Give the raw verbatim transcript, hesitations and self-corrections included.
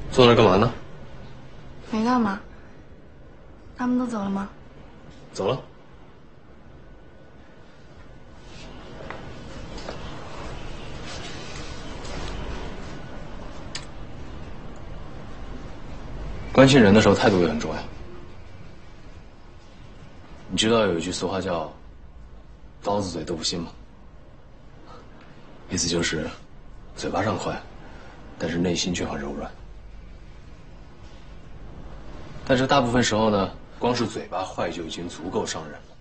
坐那儿干嘛呢？ 没干嘛。他们都走了吗？ 走了。关心人的时候，态度也很重要。你知道有一句俗话叫“刀子嘴豆腐心”吗？意思就是嘴巴上快，但是内心却很柔软。但是大部分时候呢，光是嘴巴坏就已经足够伤人了。